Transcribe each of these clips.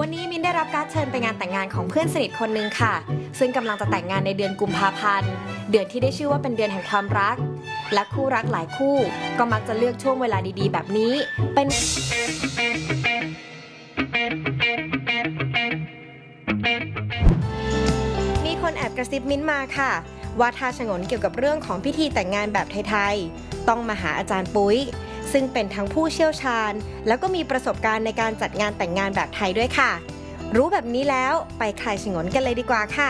วันนี้มินได้รับการ์ดเชิญไปงานแต่งงานของเพื่อนสนิทคนหนึ่งค่ะซึ่งกำลังจะแต่งงานในเดือนกุมภาพันธ์เดือนที่ได้ชื่อว่าเป็นเดือนแห่งความรักและคู่รักหลายคู่ก็มักจะเลือกช่วงเวลาดีๆแบบนี้เป็นมีคนแอบกระซิบมิ้นมาค่ะว่าถ้าฉงนเกี่ยวกับเรื่องของพิธีแต่งงานแบบไทยๆต้องมาหาอาจารย์ปุ้ยซึ่งเป็นทั้งผู้เชี่ยวชาญแล้วก็มีประสบการณ์ในการจัดงานแต่งงานแบบไทยด้วยค่ะรู้แบบนี้แล้วไปคลายฉงนกันเลยดีกว่าค่ะ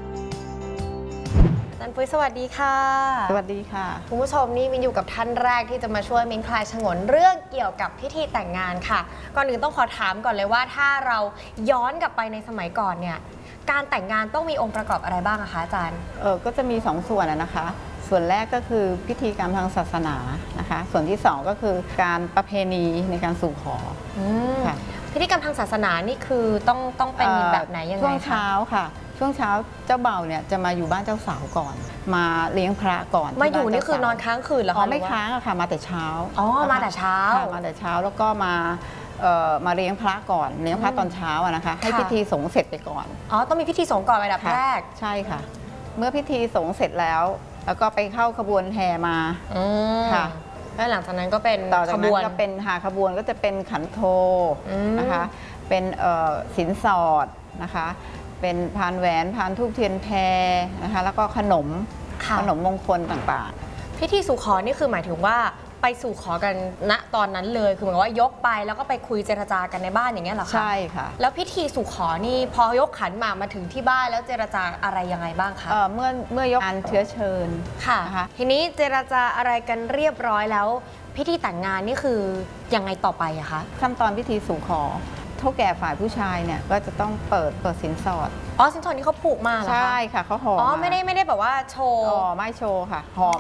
อาจารย์ปุ้ยสวัสดีค่ะสวัสดีค่ะคุณผู้ชมนี่มินอยู่กับท่านแรกที่จะมาช่วยมินคลายฉงนเรื่องเกี่ยวกับพิธีแต่งงานค่ะก่อนอื่นต้องขอถามก่อนเลยว่าถ้าเราย้อนกลับไปในสมัยก่อนเนี่ยการแต่งงานต้องมีองค์ประกอบอะไรบ้างอะคะอาจารย์ก็จะมี2ส่วนนะคะส่วนแรกก็คือพิธีกรรมทางศาสนานะคะส่วนที่2ก็คือการประเพณีในการสู่ขอค่ะพิธีกรรมทางศาสนานี่คือต้องเป็นแบบไหนยังไงคะช่วงเช้าค่ะช่วงเช้าเจ้าเบ่าเนี่ยจะมาอยู่บ้านเจ้าสาวก่อนมาเลี้ยงพระก่อนมาอยู่นี่คือนอนค้างคืนเหรอคะไม่ค้างอะค่ะมาแต่เช้ามาแต่เช้ามาแต่เช้าแล้วก็มาเลี้ยงพระก่อนเลี้ยงพระตอนเช้าอะนะคะให้พิธีสงฆ์เสร็จไปก่อนต้องมีพิธีสงฆ์ก่อนเป็นอันดับแรกใช่ค่ะเมื่อพิธีสงฆ์เสร็จแล้วก็ไปเข้าขบวนแห่มาค่ะแล้วหลังจากนั้นก็เป็นต่อจากนั้นก็เป็นขบวนก็จะเป็นขันโทนะคะเป็นสินสอดนะคะเป็นพานแหวนพานทูบเทียนแพนะคะแล้วก็ขนมมงคลต่างๆพิธีสู่ขอนี่คือหมายถึงว่าไปสู่ขอกันณตอนนั้นเลยคือเหมือนว่ายกไปแล้วก็ไปคุยเจรจากันในบ้านอย่างเงี้ยเหรอคะใช่ค่ะแล้วพิธีสู่ขอนี่พอยกขันหมากมาถึงที่บ้านแล้วเจรจาอะไรยังไงบ้างคะเมื่อยกการเชื้อเชิญค่ะทีนี้เจรจาอะไรกันเรียบร้อยแล้วพิธีแต่งงานนี่คือยังไงต่อไปอะคะขั้นตอนพิธีสู่ขอเท่าแก่ฝ่ายผู้ชายเนี่ยก็จะต้องเปิดสินสอดสินสอดนี่เขาผูกมาเหรอคะใช่ค่ะเขาห่อไม่ได้แบบว่าโชว์ไม่โชว์ค่ะห่อ